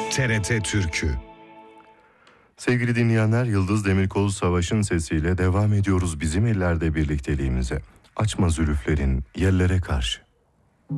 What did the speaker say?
TRT Türkü. Sevgili dinleyenler, Yıldız Demirkol Savaş'ın sesiyle devam ediyoruz bizim ellerde birlikteliğimize. Açma zülüflerin yerlere karşı.